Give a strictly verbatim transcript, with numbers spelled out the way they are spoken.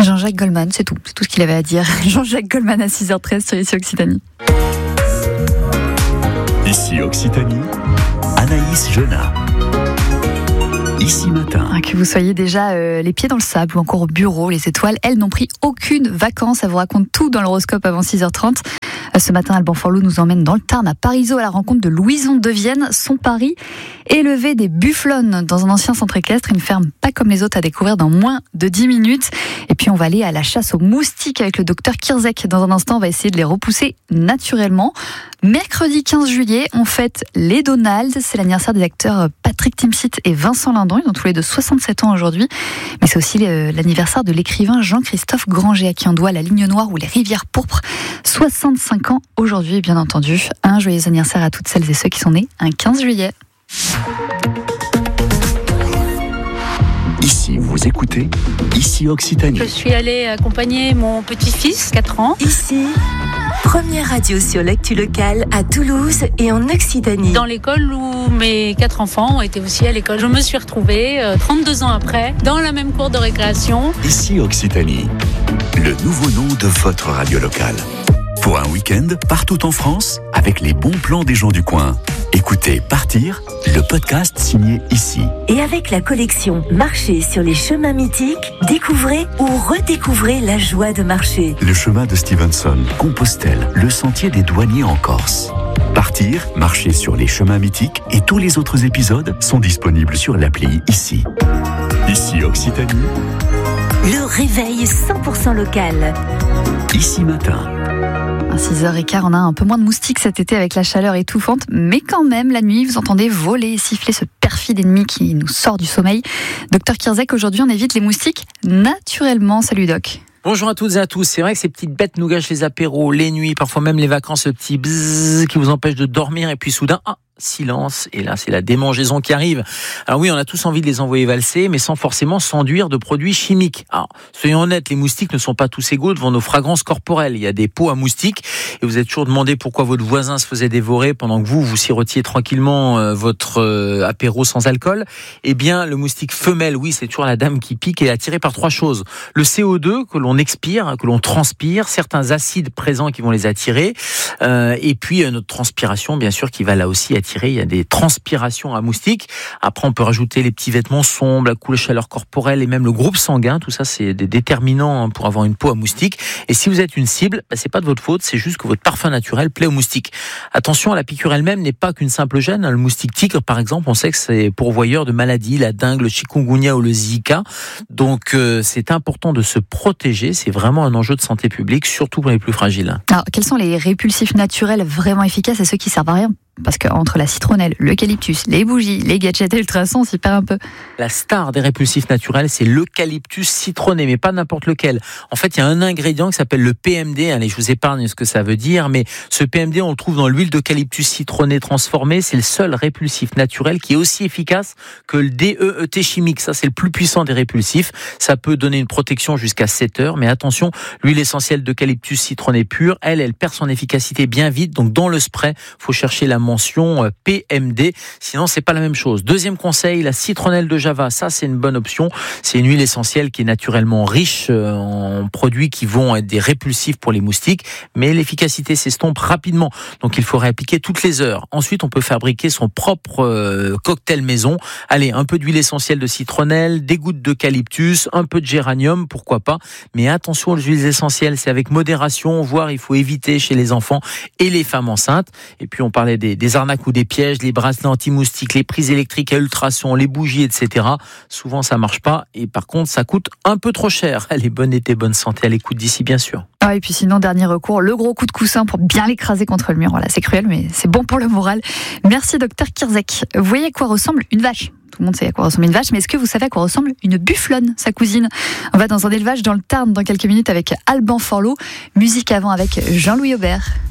Jean-Jacques Goldman, c'est tout, c'est tout ce qu'il avait à dire. Jean-Jacques Goldman à six heures treize sur Ici Occitanie. Ici Occitanie, Anaïs Genat. Ici matin. Que vous soyez déjà euh, les pieds dans le sable ou encore au bureau, les étoiles, elles n'ont pris aucune vacances. Elle vous raconte tout dans l'horoscope avant six heures trente. Euh, ce matin, Alban Forloo nous emmène dans le Tarn à Parisot à la rencontre de Louison de Vienne. Son pari, élever des bufflonnes dans un ancien centre équestre, une ferme pas comme les autres à découvrir dans moins de dix minutes. Et puis on va aller à la chasse aux moustiques avec le docteur Kirzek. Dans un instant, on va essayer de les repousser naturellement. Mercredi quinze juillet, on fête les Donalds. C'est l'anniversaire des acteurs Patrick Timsit et Vincent Lindon. Ils ont tous les deux soixante-sept ans aujourd'hui. Mais c'est aussi l'anniversaire de l'écrivain Jean-Christophe Granger, à qui on doit La Ligne Noire ou Les Rivières Pourpres. soixante-cinq ans aujourd'hui, bien entendu. Un joyeux anniversaire à toutes celles et ceux qui sont nés un quinze juillet. Ici, vous écoutez Ici Occitanie. Je suis allée accompagner mon petit-fils, quatre ans. Ici, première radio sur l'actu locale à Toulouse et en Occitanie. Dans l'école où mes quatre enfants ont été aussi à l'école. Je me suis retrouvée, euh, trente-deux ans après, dans la même cour de récréation. Ici Occitanie, le nouveau nom de votre radio locale. Pour un week-end, partout en France, avec les bons plans des gens du coin. Écoutez Partir, le podcast signé Ici. Et avec la collection Marcher sur les chemins mythiques, découvrez ou redécouvrez la joie de marcher. Le chemin de Stevenson, Compostelle, le sentier des douaniers en Corse. Partir, marcher sur les chemins mythiques et tous les autres épisodes sont disponibles sur l'appli Ici. Ici Occitanie. Le réveil cent pour cent local. Ici matin. À six heures quinze, on a un peu moins de moustiques cet été avec la chaleur étouffante, mais quand même, la nuit, vous entendez voler et siffler ce perfide ennemi qui nous sort du sommeil. Docteur Kirzek, aujourd'hui, on évite les moustiques naturellement. Salut Doc. Bonjour à toutes et à tous. C'est vrai que ces petites bêtes nous gâchent les apéros, les nuits, parfois même les vacances, ce petit bzzz qui vous empêche de dormir et puis soudain, ah, silence, et là c'est la démangeaison qui arrive. Alors oui, on a tous envie de les envoyer valser, mais sans forcément s'enduire de produits chimiques. Alors, soyons honnêtes, les moustiques ne sont pas tous égaux devant nos fragrances corporelles. Il y a des pots à moustiques, et vous êtes toujours demandé pourquoi votre voisin se faisait dévorer pendant que vous, vous sirotiez tranquillement euh, votre euh, apéro sans alcool. Eh bien, le moustique femelle, oui, c'est toujours la dame qui pique et est attirée par trois choses. Le C O deux que l'on expire, que l'on transpire, certains acides présents qui vont les attirer, euh, et puis euh, notre transpiration, bien sûr, qui va là aussi attirer. Il y a des transpirations à moustiques. Après, on peut rajouter les petits vêtements sombres, la couleur chaleur corporelle et même le groupe sanguin. Tout ça, c'est des déterminants pour avoir une peau à moustiques. Et si vous êtes une cible, bah, c'est pas de votre faute, c'est juste que votre parfum naturel plaît aux moustiques. Attention, la piqûre elle-même n'est pas qu'une simple gêne. Le moustique tigre, par exemple, on sait que c'est pourvoyeur de maladies, la dengue, le chikungunya ou le zika. Donc, euh, c'est important de se protéger. C'est vraiment un enjeu de santé publique, surtout pour les plus fragiles. Alors, quels sont les répulsifs naturels vraiment efficaces et ceux qui servent à rien ? Parce qu'entre la citronnelle, l'eucalyptus, les bougies, les gadgets et l'ultrason, on s'y perd un peu. La star des répulsifs naturels, c'est l'eucalyptus citronné, mais pas n'importe lequel. En fait, il y a un ingrédient qui s'appelle le P M D. Allez, je vous épargne ce que ça veut dire, mais ce P M D, on le trouve dans l'huile d'eucalyptus citronné transformée. C'est le seul répulsif naturel qui est aussi efficace que le D E E T chimique. Ça, c'est le plus puissant des répulsifs. Ça peut donner une protection jusqu'à sept heures, mais attention, l'huile essentielle d'eucalyptus citronné pure, elle, elle perd son efficacité bien vite. Donc, dans le spray, faut chercher la mention P M D, sinon c'est pas la même chose. Deuxième conseil, la citronnelle de Java, ça c'est une bonne option. C'est une huile essentielle qui est naturellement riche en produits qui vont être des répulsifs pour les moustiques, mais l'efficacité s'estompe rapidement, donc il faut réappliquer toutes les heures. Ensuite, on peut fabriquer son propre euh, cocktail maison. Allez, un peu d'huile essentielle de citronnelle, des gouttes d'eucalyptus, un peu de géranium, pourquoi pas, mais attention aux huiles essentielles, c'est avec modération, voire il faut éviter chez les enfants et les femmes enceintes. Et puis on parlait des des arnaques ou des pièges, les bracelets anti-moustiques, les prises électriques à ultrasons, les bougies, et cetera. Souvent, ça marche pas et par contre, ça coûte un peu trop cher. Allez, bonne été, bonne santé à l'écoute d'ici, bien sûr. Ah, et puis sinon, dernier recours, le gros coup de coussin pour bien l'écraser contre le mur. Voilà, c'est cruel, mais c'est bon pour le moral. Merci, docteur Kirzek. Vous voyez à quoi ressemble une vache ? Tout le monde sait à quoi ressemble une vache, mais est-ce que vous savez à quoi ressemble une bufflonne, sa cousine ? On va dans un élevage dans le Tarn dans quelques minutes avec Alban Forloo. Musique avant avec Jean-Louis Aubert.